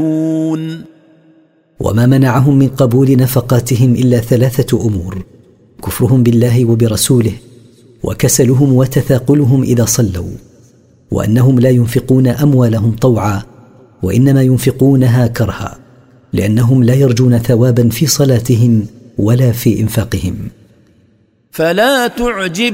وما منعهم من قبول نفقاتهم إلا 3 أمور: كفرهم بالله وبرسوله، وكسلهم وتثاقلهم إذا صلوا، وأنهم لا ينفقون أموالهم طوعا، وإنما ينفقونها كرها، لأنهم لا يرجون ثوابا في صلاتهم ولا في إنفاقهم. فلا تعجب